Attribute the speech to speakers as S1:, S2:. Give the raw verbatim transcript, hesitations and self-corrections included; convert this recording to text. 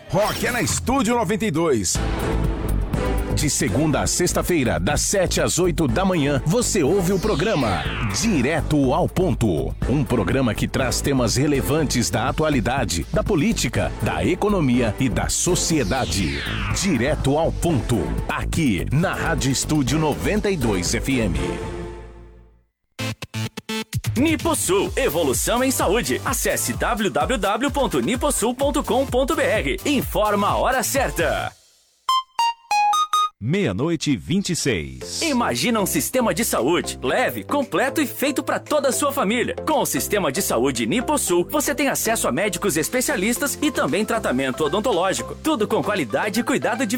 S1: Rock é na Estúdio noventa e dois. De segunda a sexta-feira, das sete às oito da manhã, você ouve o programa Direto ao Ponto. Um programa que traz temas relevantes da atualidade, da política, da economia e da sociedade. Direto ao Ponto, aqui na Rádio Estúdio noventa e dois F M.
S2: Niposul, evolução em saúde. Acesse w w w ponto niposul ponto com ponto b r. Informa a hora certa.
S3: Meia-noite e vinte e seis.
S2: Imagina um sistema de saúde leve, completo e feito para toda a sua família. Com o sistema de saúde Niposul, você tem acesso a médicos especialistas e também tratamento odontológico. Tudo com qualidade e cuidado de